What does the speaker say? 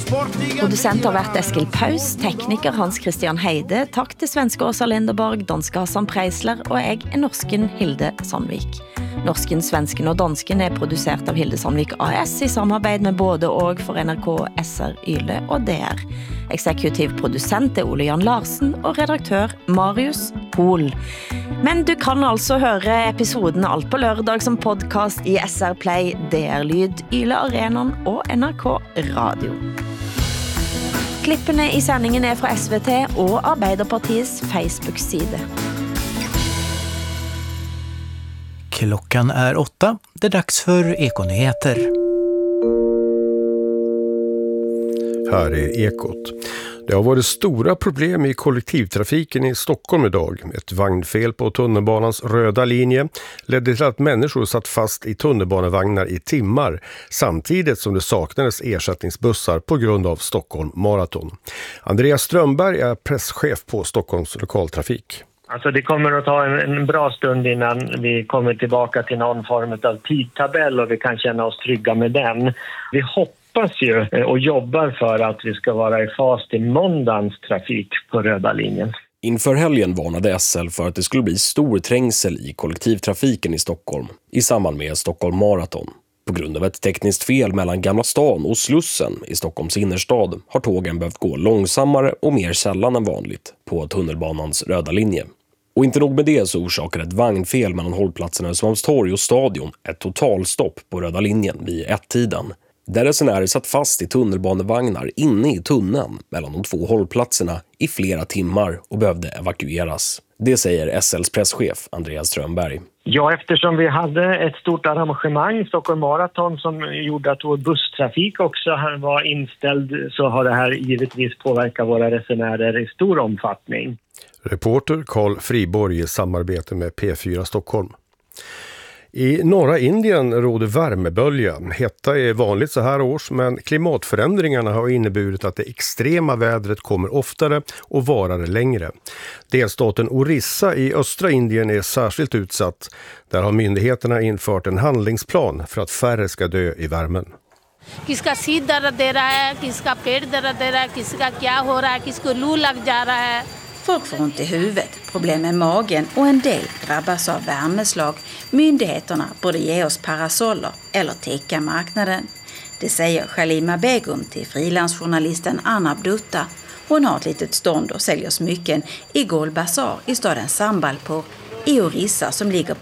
Producent har vært Eskil Paus, tekniker Hans Christian Heide, takk til svenske Åsa Linderborg, danske Hassan Preisler og jeg norsken Hilde Sandvik. Norsken, svensken og dansken produsert av Hilde Sandvik AS i samarbeid med både og for NRK, SR, Yle og DR. Eksekutiv produsent Ole Jan Larsen og redaktør Marius Pohl. Men du kan altså høre episoden alt på lørdag som podcast i SR Play, DR Lyd, Yle Arenan og NRK Radio. Klippene i sendingen fra SVT og Arbeiderpartiets Facebook-side. Klockan är 8. Det är dags för Ekonyheter. Här är Ekot. Det har varit stora problem i kollektivtrafiken i Stockholm idag. Ett vagnfel på tunnelbanans röda linje ledde till att människor satt fast i tunnelbanevagnar i timmar samtidigt som det saknades ersättningsbussar på grund av Stockholm Marathon. Andreas Strömberg är presschef på Stockholms lokaltrafik. Alltså det kommer att ta en bra stund innan vi kommer tillbaka till någon form av tidtabell och vi kan känna oss trygga med den. Vi hoppas ju och jobbar för att vi ska vara i fas till måndagens trafik på röda linjen. Inför helgen varnade SL för att det skulle bli stor trängsel i kollektivtrafiken i Stockholm i samband med Stockholm Marathon. På grund av ett tekniskt fel mellan Gamla stan och Slussen i Stockholms innerstad har tågen behövt gå långsammare och mer sällan än vanligt på tunnelbanans röda linje. Och inte nog med det så orsakar ett vagnfel mellan hållplatserna i Svampstorg och Stadion ett totalstopp på röda linjen vid 1-tiden. Där resenärer satt fast i tunnelbanevagnar inne i tunneln mellan de två hållplatserna i flera timmar och behövde evakueras. Det säger SLs presschef Andreas Strömberg. Ja, eftersom vi hade ett stort arrangemang, Stockholm Marathon, som gjorde att vår busstrafik också var inställd, så har det här givetvis påverkat våra resenärer i stor omfattning. Reporter Carl Friborg i samarbete med P4 Stockholm. I norra Indien råder värmebölja. Hetta är vanligt så här års, men klimatförändringarna har inneburit att det extrema vädret kommer oftare och varar längre. Delstaten Orissa i östra Indien är särskilt utsatt. Där har myndigheterna infört en handlingsplan för att färre ska dö i värmen. किसका सीध दर्द दे रहा है, किसका पेट दर्द दे रहा है, किसका क्या हो रहा है, किसको लू लग जा रहा है. Folk får ont i huvudet, problem med magen och en del drabbas av värmeslag. Myndigheterna borde ge oss parasoller eller täcka marknaden. Det säger Shalima Begum till frilansjournalisten Anna Abdutta. Hon har ett litet stånd och säljer smycken i Golbazar i staden Sambalpur i Orissa som ligger